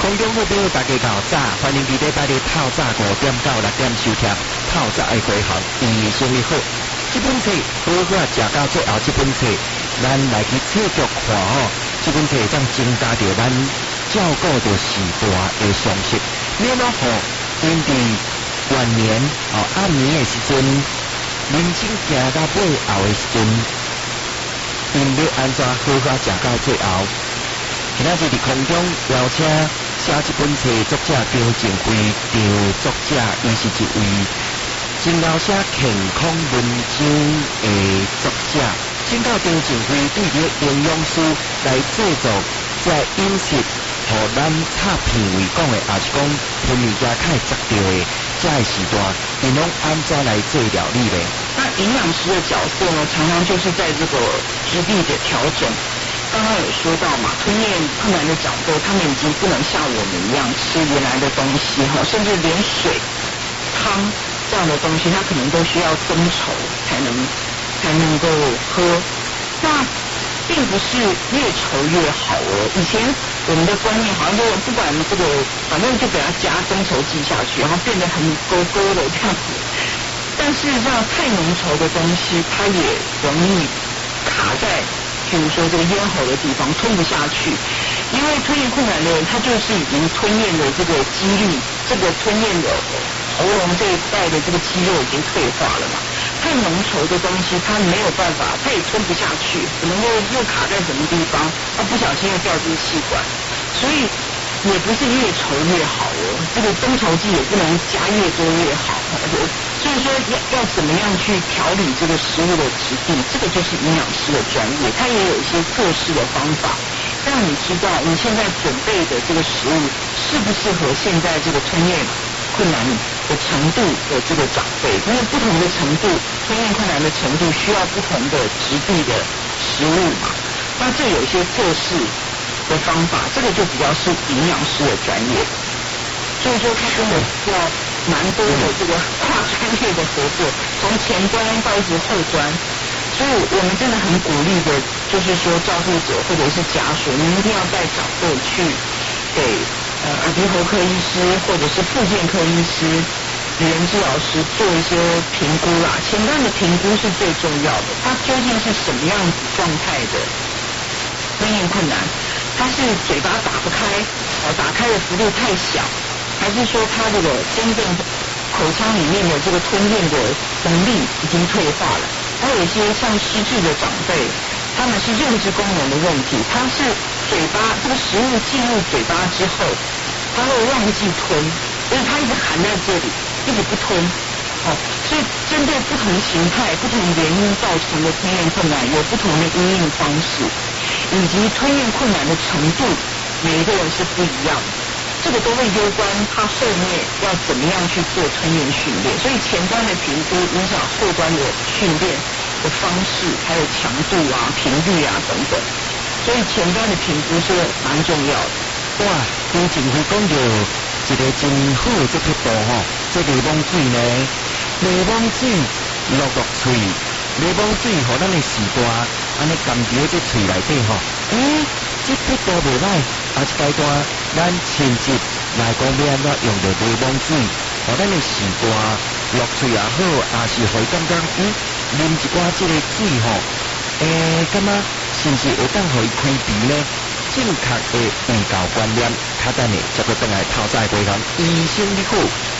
空中好朋友大家到早，欢迎伫礼拜日透早5点到6点收听透早的回航，医生你好。这本册好好食到最后，这本册咱来去册局看这本册会当增加着咱照顾着时大的常识。免咯因伫元年暗暝的时阵，人生行到尾后的时阵，因要安怎好好食到最后？今仔日伫空中邀请写这本册作者张正辉，张作者伊是一位真老写健康文章的作者，请到张正辉对这营养师来制作这饮食，互咱插片胃讲的，也是讲喷物件较会食到的，这个时段，因拢安怎来做料理呢？ 那营养师的角色呢，常常就是在这个质地的调整。刚刚有说到嘛，吞咽困难的长辈，他们已经不能像我们一样吃原来的东西哈，甚至连水、汤这样的东西，他可能都需要增稠才能够喝。那并不是越稠越好哦。以前我们的观念好像说，不管这个，反正就给它加增稠剂下去，然后变得很勾勾的这样子。但事实上，太浓稠的东西，它也容易卡在，譬如说这个咽喉的地方吞不下去，因为吞咽困难的人，他就是已经吞咽的这个肌力，这个吞咽的喉咙这一带的这个肌肉已经退化了嘛。太浓稠的东西，它没有办法，它也吞不下去，可能又卡在什么地方，它不小心又掉进气管，所以也不是越稠越好哦。这个增稠剂也不能加越多越好，所以说要怎么样去调理这个食物的质地，这个就是营养师的专业，它也有一些测试的方法，让你知道你现在准备的这个食物适不适合现在这个吞咽困难的程度的这个长辈，因为不同的程度吞咽困难的程度需要不同的质地的食物嘛，那这有一些测试的方法，这个就比较是营养师的专业，所以说他跟我要蛮多的这个跨专业的合作，从前端到一直后端，所以我们真的很鼓励的，就是说照顾者或者是家属，你一定要带长辈去给耳鼻喉科医师或者是复健科医师、语言治疗师做一些评估啦。前端的评估是最重要的，他究竟是什么样子状态的吞咽困难？他是嘴巴打不开，打开的幅度太小，还是说他这个真正口腔里面的这个吞咽的能力已经退化了？还有一些像失智的长辈，他们是认知功能的问题，他是嘴巴这个食物进入嘴巴之后，他会忘记吞，所以他一直含在这里，一直不吞。所以针对不同形态、不同原因造成的吞咽困难，有不同的因应方式，以及吞咽困难的程度，每一个人是不一样的。这个都会攸关他后面要怎么样去做吞咽训练，所以前端的评估影响后端的训练的方式，还有强度啊、频率啊等等，所以前端的评估是蛮重要的。 哇，张政府讲到一个真好的这个步这柠檬水呢，柠檬水落嘴，柠檬水互咱的时大，安尼含伫这嘴内底这匹步袂歹。下一阶段，咱亲戚来讲要安怎用到柠檬水，互咱的时大落嘴也好，也是会感觉啉一寡这个水感觉是不是会当互伊开鼻呢？正确的医疗观念，较等下接着转来透早回航，医生你好。